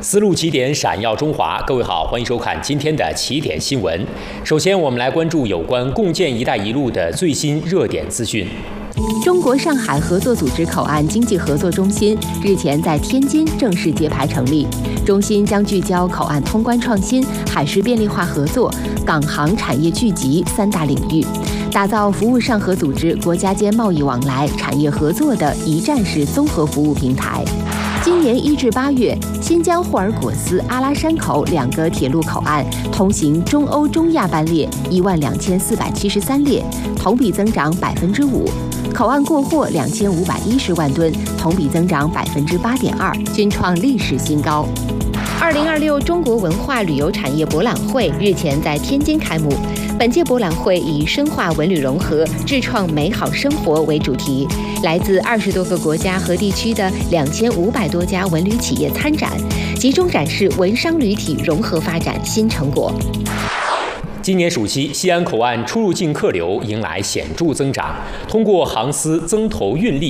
丝路起点，闪耀中华。各位好，欢迎收看今天的起点新闻。首先，我们来关注有关共建“一带一路”的最新热点资讯。 中国上海合作组织口岸经济合作中心日前在天津正式揭牌成立。中心将聚焦口岸通关创新、海事便利化合作、港航产业聚集三大领域，打造服务上合组织国家间贸易往来、产业合作的一站式综合服务平台。今年1至8月，新疆霍尔果斯、阿拉山口2个铁路口岸通行中欧中亚班列12473列，同比增长5%。口岸过货2510万吨，同比增长8.2%，均创历史新高。2026中国文化旅游产业博览会日前在天津开幕。本届博览会以深化文旅融合、致创美好生活为主题，来自20多个国家和地区的2500多家文旅企业参展，集中展示文商旅体融合发展新成果。 今年暑期，西安口岸出入境客流迎来显著增长。通过航司增投运力